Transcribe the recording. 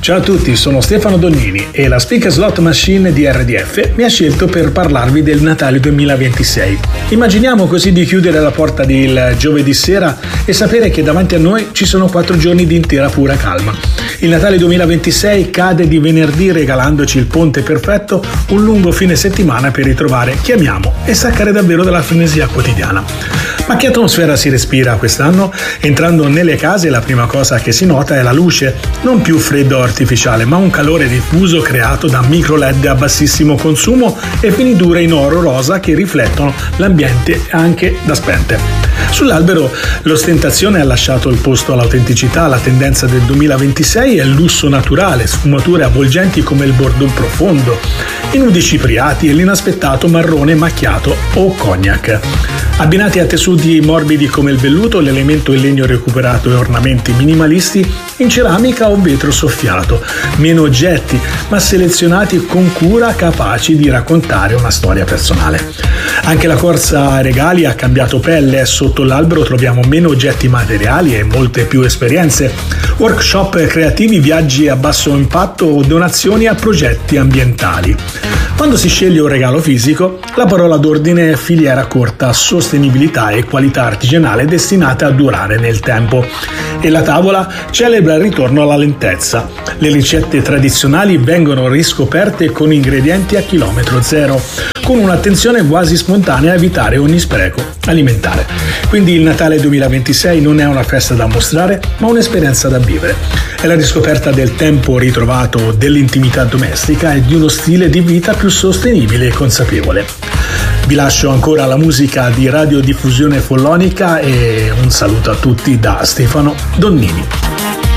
Ciao a tutti, sono Stefano Donnini e la Speaker Slot Machine di RDF mi ha scelto per parlarvi del Natale 2026. Immaginiamo così di chiudere la porta del giovedì sera e sapere che davanti a noi ci sono 4 giorni di intera pura calma. Il Natale 2026 cade di venerdì regalandoci il ponte perfetto, un lungo fine settimana per ritrovare chi amiamo e staccare davvero dalla frenesia quotidiana. Ma che atmosfera si respira quest'anno? Entrando nelle case la prima cosa che si nota è la luce, non più freddo artificiale, ma un calore diffuso creato da micro LED a bassissimo consumo e finiture in oro rosa che riflettono l'ambiente anche da spente. Sull'albero l'ostentazione ha lasciato il posto all'autenticità, la tendenza del 2026 è il lusso naturale, sfumature avvolgenti come il bordeaux profondo, i nudi cipriati e l'inaspettato marrone macchiato o cognac. Abbinati a tessuti morbidi come il velluto, l'elemento in legno recuperato e ornamenti minimalisti in ceramica o vetro soffiato, meno oggetti ma selezionati con cura capaci di raccontare una storia personale. Anche la corsa ai regali ha cambiato pelle, sotto l'albero troviamo meno oggetti materiali e molte più esperienze, workshop creativi, viaggi a basso impatto o donazioni a progetti ambientali. Quando si sceglie un regalo fisico, la parola d'ordine è filiera corta, sostenibilità e qualità artigianale destinate a durare nel tempo. E la tavola celebra il ritorno alla lentezza. Le ricette tradizionali vengono riscoperte con ingredienti a chilometro zero, con un'attenzione quasi spontanea a evitare ogni spreco alimentare. Quindi il Natale 2026 non è una festa da mostrare, ma un'esperienza da vivere. È la riscoperta del tempo ritrovato, dell'intimità domestica e di uno stile di vita più sostenibile e consapevole. Vi lascio ancora la musica di Radiodiffusione Follonica e un saluto a tutti da Stefano Donnini.